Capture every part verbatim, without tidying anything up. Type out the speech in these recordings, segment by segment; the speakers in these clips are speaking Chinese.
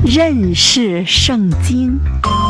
认识圣经。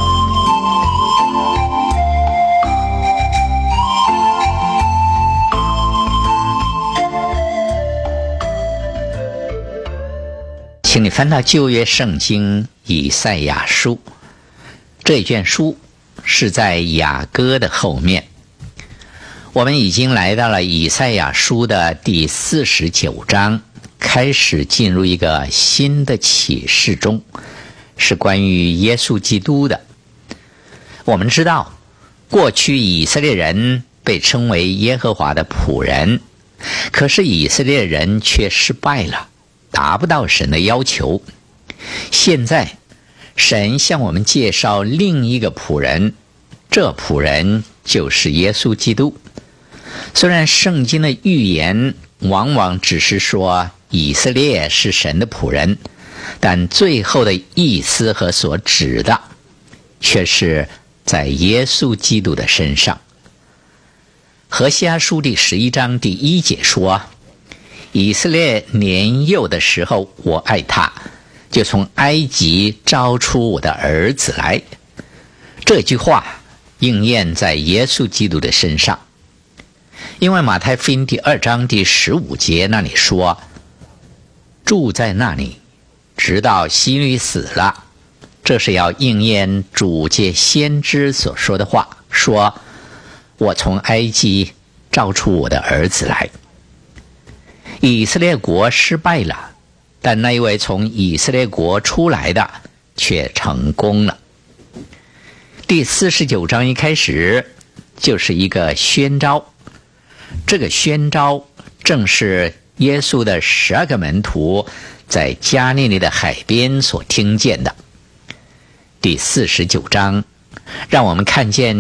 请你翻到旧约圣经以赛亚书，这卷书是在雅歌的后面。我们已经来到了以赛亚书的第四十九章，开始进入一个新的启示中，是关于耶稣基督的。我们知道，过去以色列人被称为耶和华的仆人，可是以色列人却失败了，达不到神的要求。现在神向我们介绍另一个仆人，这仆人就是耶稣基督。虽然圣经的预言往往只是说以色列是神的仆人，但最后的意思和所指的却是在耶稣基督的身上。何西阿书第十一章第一节说，以色列年幼的时候我爱他，就从埃及招出我的儿子来。这句话应验在耶稣基督的身上，因为马太福音第二章第十五节那里说，住在那里直到希律死了，这是要应验主借先知所说的话，说我从埃及召出我的儿子来。以色列国失败了，但那一位从以色列国出来的却成功了。第四十九章一开始就是一个宣召，这个宣召正是耶稣的十二个门徒在加利利的海边所听见的。第四十九章让我们看见